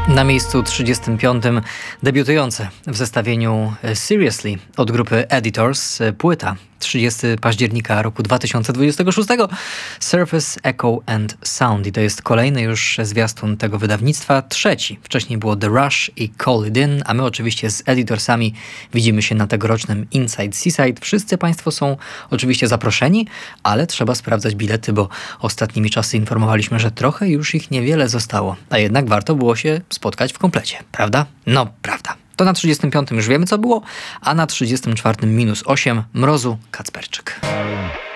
Na miejscu 35 debiutujące w zestawieniu Seriously od grupy Editors płyta 30 października roku 2026 Surface, Echo and Sound i to jest kolejny już zwiastun tego wydawnictwa, trzeci. Wcześniej było The Rush i Call It In, a my oczywiście z Editorsami widzimy się na tegorocznym Inside Seaside. Wszyscy Państwo są oczywiście zaproszeni, ale trzeba sprawdzać bilety, bo ostatnimi czasy informowaliśmy, że trochę już ich niewiele zostało, a jednak warto było się spotkać w komplecie, prawda? No, prawda. To na 35 już wiemy co było, a na 34 -8 mrozu Kacperczyk.